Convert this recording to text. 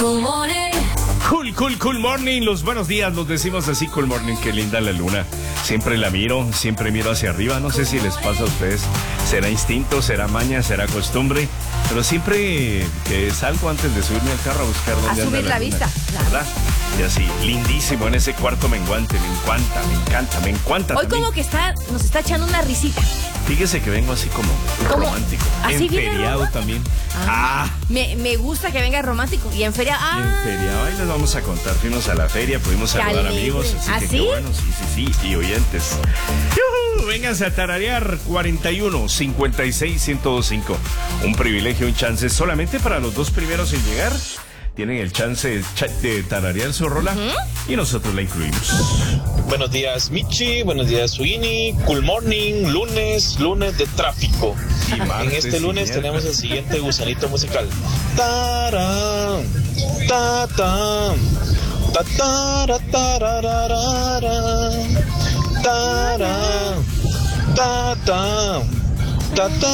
Cool morning, los buenos días, los decimos así, cool morning, qué linda la luna. Siempre la miro, siempre miro hacia arriba, no sé si les pasa a ustedes, será instinto, será maña, será costumbre, pero siempre que salgo antes de subirme al carro a buscar dónde anda subir la luna, vista, ¿verdad? Y así, lindísimo en ese cuarto menguante, me encanta. Hoy también. como que nos está echando una risita. Fíjese que vengo así como romántico. ¿Así en viene feriado Roma? también. Me gusta que venga romántico. Y en feria. Y en feriado, ahí les vamos a contar. Fuimos a la feria, pudimos saludar alegre. amigos. Así ¿Ah, que sí? qué bueno, sí. Y oyentes. ¡Yujú! Vénganse a tararear 41 56 1025. Un privilegio, un chance solamente para los dos primeros en llegar. Tienen el chance de tararear su rola y nosotros la incluimos. Buenos días, Michi. Buenos días, Suini. Cool morning. Lunes de tráfico. Y martes En este lunes y tenemos el siguiente gusanito musical. Tarán, ta tan, ta tara, tarararara, tarán, ta tan, ta tan.